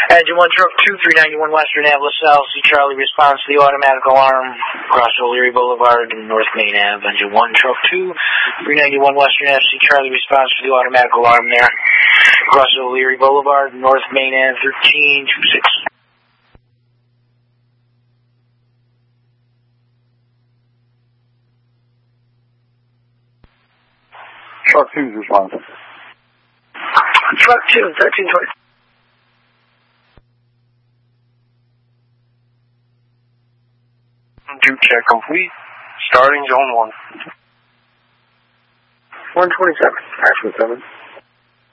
Engine 1, Truck 2, 391 Western Ave, LaSalle. See Charlie responds to the automatic alarm across O'Leary Boulevard and North Main Ave. Engine 1, Truck 2, 391 Western Ave. See Charlie responds to the automatic alarm there across O'Leary Boulevard and North Main Ave, 1326. Truck 2's response. Truck 2, 1320. Do check complete. Starting zone 1. 127. Action 7.